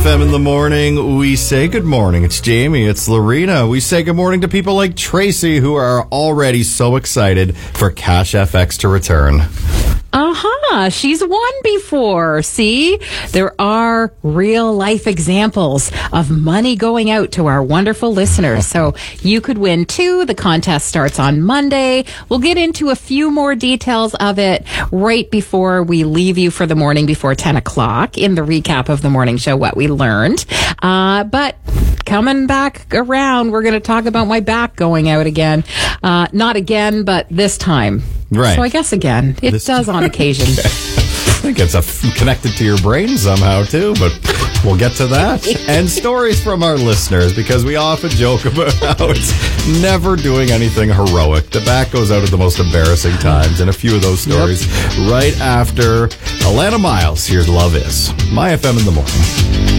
FM in the morning, we say good morning. It's Jamie, it's Lorena. We say good morning to people like Tracy, who are already so excited for Cash FX to return. She's won before. See, there are real life examples of money going out to our wonderful listeners. So you could win too. The contest starts on Monday. We'll get into a few more details of it right before we leave you for the morning before 10 o'clock in the recap of the morning show, what we learned. But coming back around, we're going to talk about my back going out again. Not again, but this time. Right. So I guess again, it does on occasion. I think it's connected to your brain somehow too, but we'll get to that. And stories from our listeners, because we often joke about how it's never doing anything heroic. The back goes out at the most embarrassing times, and a few of those stories right after Alana Miles. Here's Love Is. My FM in the morning.